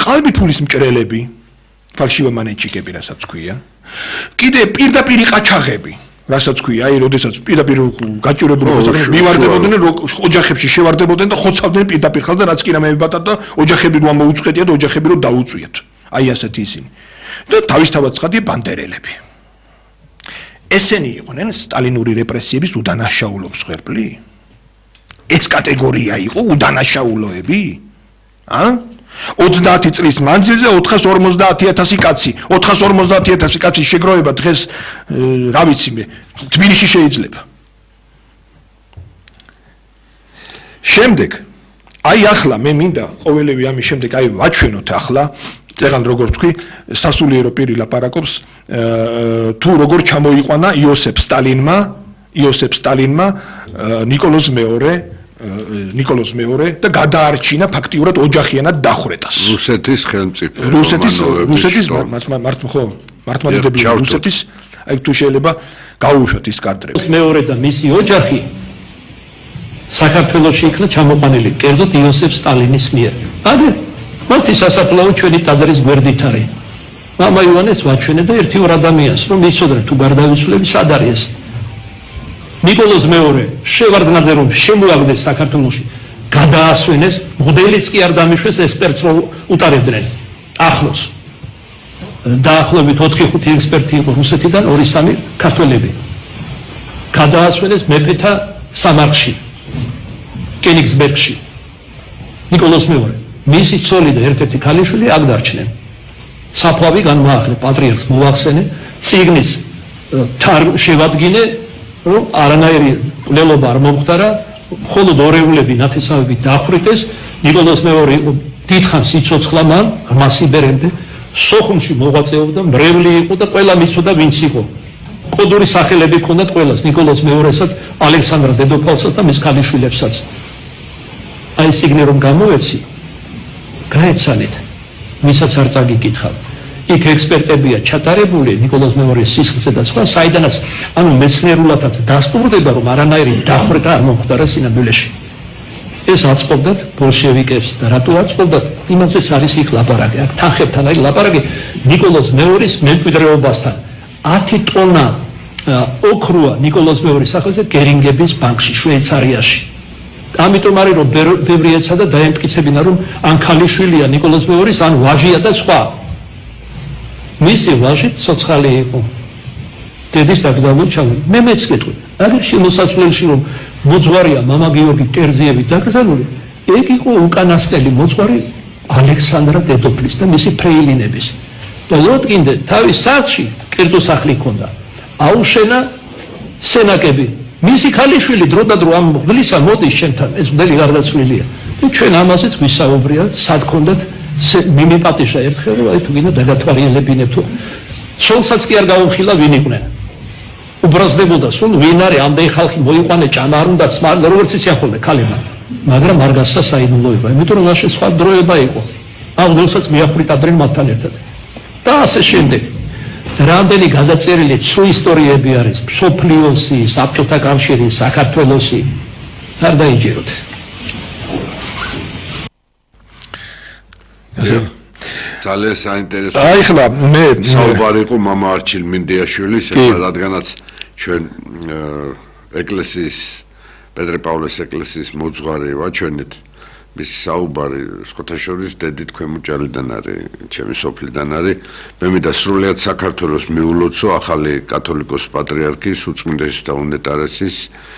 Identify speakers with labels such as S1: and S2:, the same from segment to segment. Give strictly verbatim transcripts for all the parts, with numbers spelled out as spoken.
S1: ყალბითულის მჭრელები, ფალშივამანეჭიკები, რასაც ქვია. კიდე პირდაპირ ყაჩაღები, რასაც ქვია, აი, როდესაც პირდაპირ გაჭირებულობას მივარდებოდნენ, ოჯახებში შევარდებოდნენ და ხოცავდნენ პირდაპირ ხალხს და რაც კი რამე ებატათ და ოჯახები რომ მოუწყვეტია და ოჯახები რომ დაუწვიათ. აი ასეთი ისინი. და თავისთავად ცხადია ბანდერელები. ესენი იყვნენ სტალინური რეპრესიების უდანაშაულობის ღერბლი? ეს კატეგორია იყო უდანაშაულოები? ა? ოცდაათი წლის მანძილზე ოთხას ორმოცდაათი ათასი კაცი, ოთხას ორმოცდაათი ათასი კაცის შეგროვება დღეს რა ვიცი მე, თბილისში შეიძლება. შემდეგ, აი ახლა მე მინდა ყოველივე ამის შემდეგ აი ვაჩვენოთ ახლა, წეგან როგორ თქვი, სასულიერო პირი ლაპარაკობს, თუ როგორ ჩამოიყვანა იოსებ სტალინმა, იოსებ სტალინმა ნიკოლოზ მეორე ნიკოლოზ მეორე და გადაარჩინა ფაქტიურად ოჯახიანად დახვრეტას.
S2: რუსეთის ხელმწიფე.
S1: რუსეთის რუსეთის მართ ხო მართლმადიდებელი რუსეთის აი თუ შეიძლება გაუშვათ ის კადრები.
S3: მეორე და მისი ოჯახი საქართველოში იქნა ჩამოყანილი კერძოდ იოსებ სტალინის მიერ. ანუ მათი სასაფლაო ჩვენი ტაძრის გვერდით არის. მამა ივანეს ვაჩვენე და ერთი ორ ადამიანს რომ იცოდნენ თუ გარდავისვლები სად არის. ნიკოლოზ მეორე შევარდნაძე რომ შემოაგდეს საქართველოში გადაასვენეს მოდელიც კი არ დამიშვეს ესპერტს რომ უტარებდნენ ახლოს დაახლოებით ოთხი ხუთი ექსპერტი იყო რუსეთიდან ორი სამი ქართველები გადაასვენეს მეფეთა სამარხში კენიგსბერგში ნიკოლოზ მეორე მისი ცოლი და ერთ-ერთი ქალიშვილი აქ დარჩნენ საფლავი განმაახლე პატრიარქს მოახსენე წიგნის თარ შევადგინე რომ არანაირი მკვლელობა არ მომხდარა, მხოლოდ ორეულები ნათესავებით დახვრიტეს, ნიკოლოზ მეორე იყო დიდხანს იცოცხლა მან, ღმას იბერემდე, სოხუმში მოღვაწეობდა, მრევლი იყო და ყველა მიცოდა ვინც იყო. კოდური სახელები ჰქონდათ ყველას, ნიკოლოზ მეორესაც, ალექსანდრა დედოფალსაც და მის ქალიშვილებსაც. აი სიგნე რომ გამოვეცი, გაეცანეთ, ვისაც არ წაგიკითხავ. იქ ექსპერტებია ჩატარებული ნიკოლოზ მეორის სისხლზე და სხვა, საიდანაც ანუ მეცნიერულადაც დასტურდება, რომ არანაირი დახვრეტა არ მომხდარა სინამდვილეში. ეს აწყობდათ ბოლშევიკებს და რატო აწყობდათ? იმასაც არის იქ ლაპარაკი. აქ თანხებთან არის ლაპარაკი ნიკოლოზ მეორის მემკვიდრეობასთან. ათი ტონა ოქროა ნიკოლოზ მეორის სახელზე გერინგების ბანკში შვეიცარიაში. ამიტომ არის რომ ბევრი ეცა და დაემტკიცებინა რომ ან ქალიშვილია ნიკოლოზ მეორის, ან ვაჟია და სხვა. მისი ვაჟი ცოცხალი იყო. დედის დაკრძალული ჩავიდა. მე მეც გეტყვი. აგერ შემოსასვლელში რომ მოძღვარია მამა გიორგი კერძიევი დაკრძალული, ეგ იყო უკანასკნელი მოძღვარი ალექსანდრა დედოფლის და მისი ფრეილინების. და ლოტკინდე თავის სახლში კერძო სახლი ჰქონდა. აუშენა სენაკები. მისი ქალიშვილი დრო და დრო ამ მღვდლისა მოდის შენთან, ეს მღვდელი გარდაცვლილია. და ჩვენ ამაზეც გვისაუბრია, სად ჰქონდათ მიმიპატიშა ერთხელ, აი თუ გინდა დაგათვალიერებინებ თუ სულსაც კი არ გაუხილა ვინ იყვნენ. უბრალდებოდა სულ ვინ არის ამდენი ხალხი მოიყვანე ჭამა არ უნდა სმარდა როგორც იციან ხოლმე ქალებმა. მაგრამ არ გასცა საიდუმლოება, იმიტომ რომ ასე სხვა დროება იყო. ამ დროსაც მიახვრიტავდნენ მათთან ერთად. და ასე შემდეგ. რამდენი გადაწერილი ცუ ისტორიები არის მსოფლიოსი, საბჭოთა კავშირი, საქართველოსი. არ დაიჯეროთ.
S2: ძალიან საინტერესო.
S1: აი ხლა მე
S2: საუბარი იყო მამა არჩილ მინდიაშვილის, რადგანაც ჩვენ ეკლესიის პეტრე-პავლეს ეკლესიის მოძღვარი ვაჩვენეთ მის საუბარი სკოთაშორის დედით ქვემოჭალიდან არის, ჩემი სოფლიდან არის. მე მინდა სრულიად საქართველოს მიულოცო ახალი კათოლიკოს პატრიარქის უწმინდესი და უნეტარესის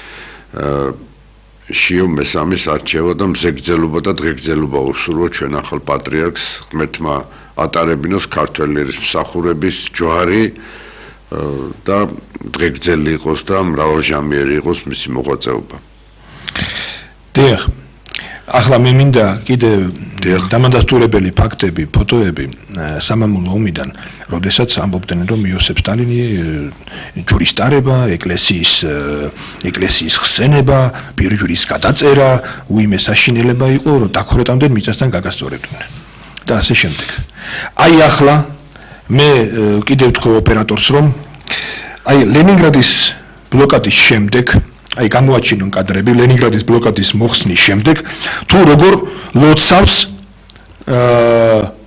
S2: შიო მესამის არჩევა და მზეგრძელობა და დღეგრძელობა უსურვო ჩვენ ახალ პატრიარქს ღმერთმა ატარებინოს ქართველი მსახურების ჯვარი და დღეგრძელი იყოს და მრავალჟამიერი იყოს მისი მოღვაწეობა.
S1: დიახ. ახლა მე მინდა კიდე დამადასტურებელი ფაქტები, ფოტოები სამამულო ომიდან, როდესაც ამბობდნენ რომ იოსებ სტალინი ჯვრის ტარება, ეკლესიის ეკლესიის ხსენება, პირჯვრის გადაწერა, უიმე საშინელება იყო, რომ დაქორეტავდნენ მიწასთან გაგასწორებდნენ. და ასე შემდეგ. აი ახლა მე კიდევ ვთქო ოპერატორს რომ აი ლენინგრადის ბლოკადის შემდეგ აი გამოაჩინონ კადრები ლენინგრადის ბლოკადის მოხსნის შემდეგ თუ როგორ ლოცავს აა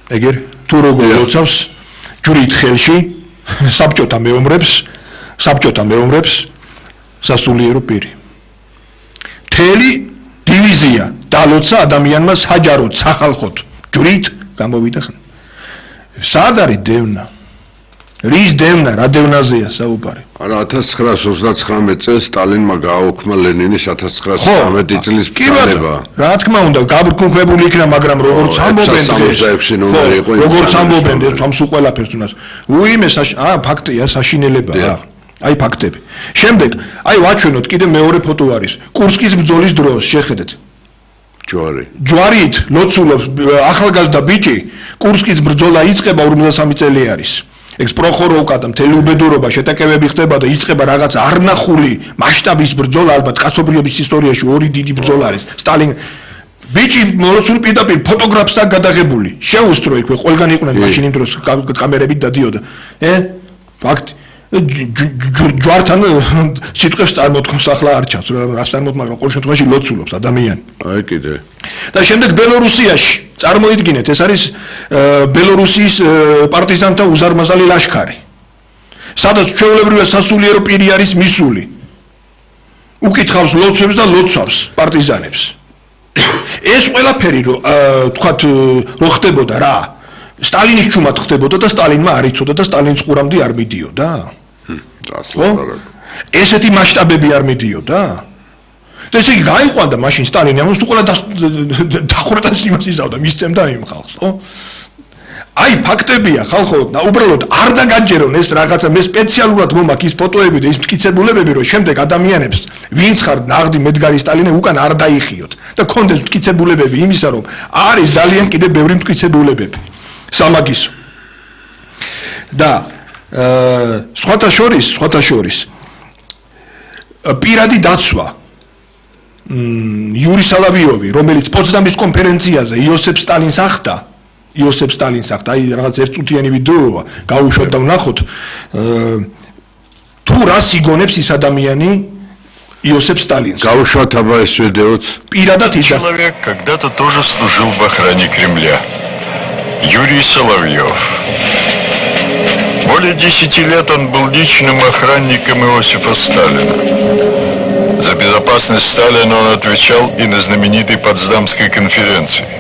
S1: ეგერ თუ როგორ ლოცავს ჯვრით ხელში საბჭოთა მეომრებს საბჭოთა მეომრებს სასულიერო პირი მთელი დივიზია დალოცა ადამიანმა საჯაროდ სახალხოდ ჯვრით გამოვიდა ხან სად არის დევნა რის დევნა რა დევნაზეა საუბარი
S2: არა ათას ცხრაას ოცდაცხრამეტ წელს სტალინმა გააუქმა ლენინის ათას ცხრაას ცხრამეტი წლის ბრძანება
S1: რა თქმა უნდა გაბრკუნებული იქნა მაგრამ როგორც ამბობენ როგორც ამბობენ თამს უყველაფერს თუნდაც უიმე აა ფაქტია საშინელებაა აი ფაქტები შემდეგ აი ვაჩვენოთ კიდე მეორე ფოტო არის კურსკის ბრძოლის დროს შეხედეთ
S2: ჯვარი
S1: ჯვარით ლოცულობს ახალგაზრდა ბიჭი კურსკის ბრძოლა იწყება ორმოცდასამი წელი არის ეს პროხოროვკა და მთელი უბედურობა შეტაკებები ხდება და იწყება რაღაც არნახული მასშტაბის ბრძოლა ალბათ კაცობრიობის ისტორიაში ორი დიდი ბრძოლა არის სტალინ ბიჭი მოლოცული პირდაპირ ფოტოგრაფსთან გადაღებული შეუსწრო იქვე ყველგან იყვნენ მაშინ იმ დროს კამერებით დადიოდა ე ფაქტი ჯვართან სიტყვებს წარმოთქმს ახლა არ ჩანს რასთან მოთ მაგრამ ყოველ შემთხვევაში ლოცულობს ადამიანი
S2: აი კიდე
S1: და შემდეგ ბელორუსიაში წარმოიდგინეთ ეს არის ბელორუსიის პარტიზანთა უზარმაზარი ლაშქარი სადაც ჩვეულებრივად სასულიერო პირი არის მისული უკითხავს ლოცვებს და ლოცვავს პარტიზანებს ეს ყველაფერი თქვათ რო ხდებოდა რა სტალინის ჩუმად ხდებოდა და სტალინმა არ იცოდა და სტალინის ყურამდე არ მიდიოდა ესეთი მასშტაბები არ მიდიოდა და ესე იგი გაიყვანდა მაშინ სტალინი ამას უყოლა დახურებას იმას იზავდა მისცემდა იმ ხალხს ხო აი ფაქტებია ხალხო და უბრალოდ არ დაგაჯერონ ეს რაღაცა მე სპეციალურად მომაქვს ის ფოტოები და ის მტკიცებულებები რომ შემდეგ ადამიანებს ვინც ხარ ნაღდი მედგარი სტალინე უკან არ დაიხიოთ და კონდეს მტკიცებულებები იმისა რომ არის ძალიან კიდე ბევრი მტკიცებულებები სამაგისო და სხვათა შორის სხვათა შორის პირადი დაცვა იური სალავიოვი რომელიც პოცდამის კონფერენციაზე იოსებ სტალინს ახდა იოსებ სტალინს ახდა აი რაღაც ერთწუთიანი ვიდეოა გაუშვათ და ვნახოთ თუ რას იგონებს ის ადამიანი Иосиф Сталин.
S4: Человек когда-то тоже служил в охране Кремля. Юрий Соловьев. Более десяти лет он был личным охранником Иосифа Сталина. За безопасность Сталина он отвечал и на знаменитой Потсдамской конференции.